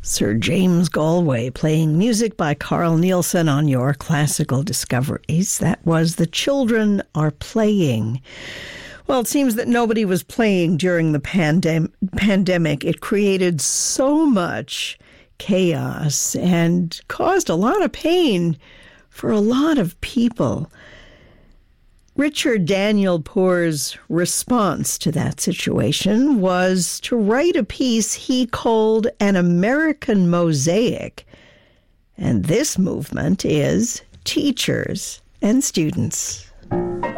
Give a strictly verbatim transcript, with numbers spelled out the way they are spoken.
Sir James Galway playing music by Carl Nielsen on your Classical Discoveries. That was The Children Are Playing. Well, it seems that nobody was playing during the pandem- pandemic. It created so much chaos and caused a lot of pain for a lot of people. Richard Daniel Poor's response to that situation was to write a piece he called An American Mosaic. And this movement is teachers and students.